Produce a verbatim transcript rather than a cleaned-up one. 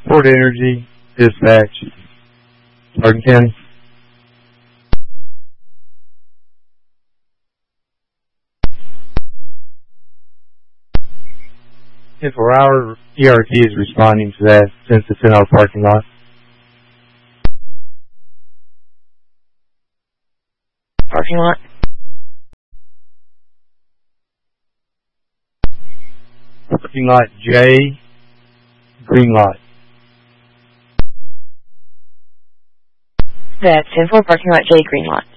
Port Energy, dispatch, Hardin County. If our E R T is responding to that since it's in our parking lot. Parking lot? Parking lot J, green lot. That's ten four, parking lot J, green lot.